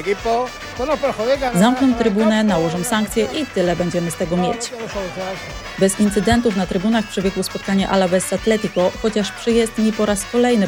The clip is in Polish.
Zamkną trybunę, nałożą sankcje i tyle będziemy z tego mieć. Bez incydentów na trybunach przebiegło spotkanie Alaves z Atletico, chociaż przyjezdni po raz kolejny